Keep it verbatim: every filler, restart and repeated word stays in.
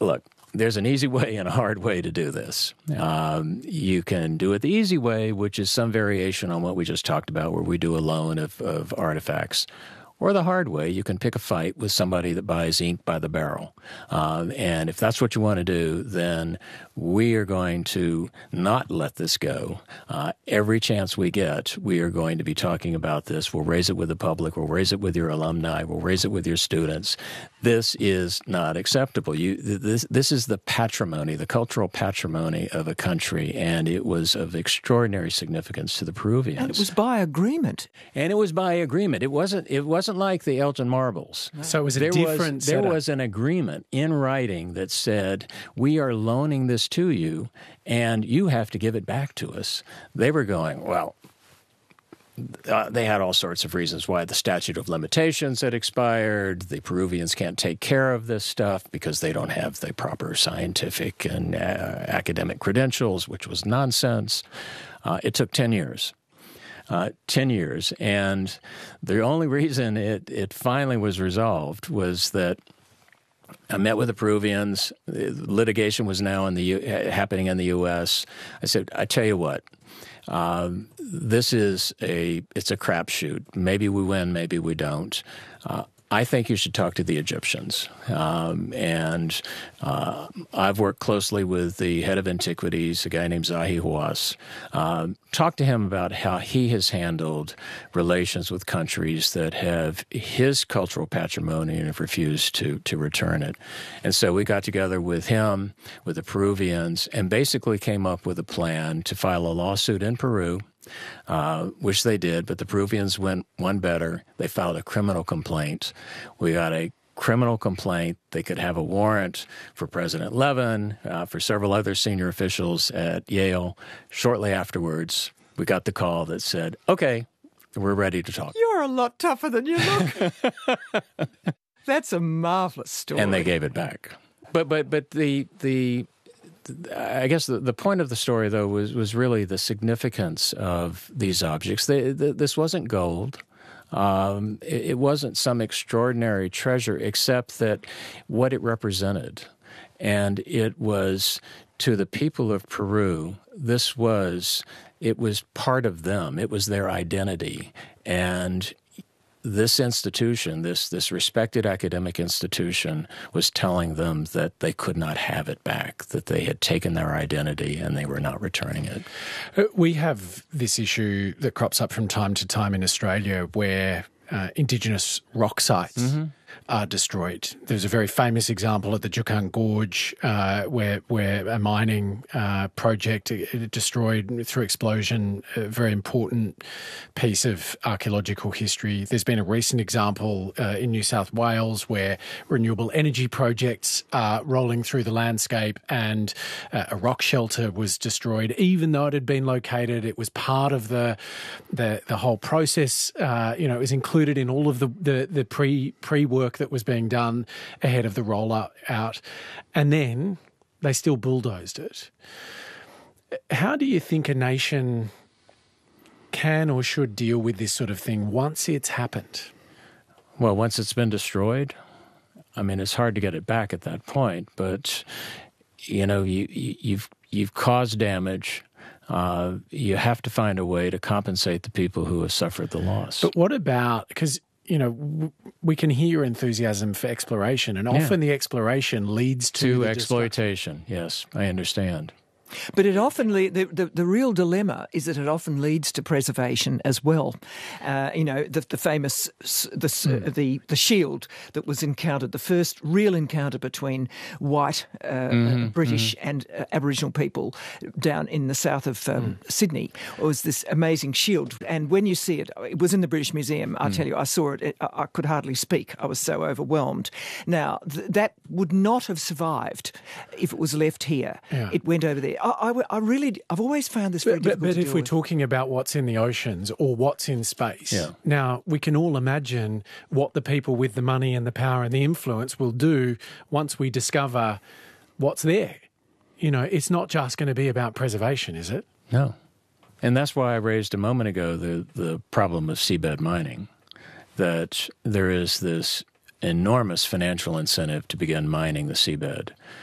look, there's an easy way and a hard way to do this. Um, you can do it the easy way, which is some variation on what we just talked about, where we do a loan of, of artifacts. Or the hard way, you can pick a fight with somebody that buys ink by the barrel. Um, and if that's what you want to do, then we are going to not let this go. Uh, every chance we get, we are going to be talking about this. We'll raise it with the public. We'll raise it with your alumni. We'll raise it with your students. This is not acceptable. You, this, this is the patrimony, the cultural patrimony of a country, and it was of extraordinary significance to the Peruvians. And it was by agreement. And it was by agreement. It wasn't. It wasn't like the Elgin Marbles. No. So it was a there different was, There setup. was an agreement in writing that said, we are loaning this to you, and you have to give it back to us. They were going, well, uh, they had all sorts of reasons why the statute of limitations had expired. The Peruvians can't take care of this stuff because they don't have the proper scientific and uh, academic credentials, which was nonsense. Uh, it took ten years. Uh, ten years. And the only reason it, it finally was resolved was that I met with the Peruvians. Litigation was now in the U- happening in the U S. I said, I tell you what, um, this is a, it's a crapshoot. Maybe we win, maybe we don't. Uh, I think you should talk to the Egyptians. Um, and uh, I've worked closely with the head of antiquities, a guy named Zahi Hawass. Um, talk to him about how he has handled relations with countries that have his cultural patrimony and have refused to, to return it. And so we got together with him, with the Peruvians, and basically came up with a plan to file a lawsuit in Peru, Uh, which they did, but the Peruvians went one better. They filed a criminal complaint. We got a criminal complaint. They could have a warrant for President Levin, uh, for several other senior officials at Yale. Shortly afterwards, we got the call that said, okay, we're ready to talk. You're a lot tougher than you look. That's a marvelous story. And they gave it back. But but but the the I guess the, the point of the story, though, was, was really the significance of these objects. They, the, this wasn't gold. Um, it, it wasn't some extraordinary treasure, except that what it represented. And it was, to the people of Peru, this was, it was part of them. It was their identity. And this institution, this this respected academic institution, was telling them that they could not have it back, that they had taken their identity and they were not returning it. We have this issue that crops up from time to time in Australia where uh, Indigenous rock sites mm-hmm. are destroyed. There's a very famous example at the Juukan Gorge uh, where where a mining uh, project destroyed through explosion a very important piece of archaeological history. There's been a recent example uh, in New South Wales where renewable energy projects are rolling through the landscape and uh, a rock shelter was destroyed. Even though it had been located, it was part of the the, the whole process. Uh, you know, it was included in all of the, the, the pre, pre-work that was being done ahead of the rollout out, and then they still bulldozed it. How do you think a nation can or should deal with this sort of thing once it's happened? Well, once it's been destroyed, I mean, it's hard to get it back at that point, but, you know, you, you, you've you've caused damage. Uh, you have to find a way to compensate the people who have suffered the loss. But what about, because you know, w- we can hear enthusiasm for exploration, and often yeah. the exploration leads to, to the exploitation. Yes, I understand. But it often le- the, the the real dilemma is that it often leads to preservation as well. Uh, you know, the the famous the, mm. uh, the the shield that was encountered, the first real encounter between white uh, mm-hmm, uh, British mm-hmm. and uh, Aboriginal people down in the south of um, mm. Sydney, was this amazing shield. And when you see it, it was in the British Museum. I mm. tell you, I saw it, it. I could hardly speak. I was so overwhelmed. Now th- that would not have survived if it was left here. Yeah. It went over there. I, I, I really, I've always found this very but, difficult but, but to if deal we're with. talking about what's in the oceans or what's in space, yeah. now we can all imagine what the people with the money and the power and the influence will do once we discover what's there. You know, it's not just going to be about preservation, is it? No. And that's why I raised a moment ago the, the problem of seabed mining, that there is this enormous financial incentive to begin mining the seabed.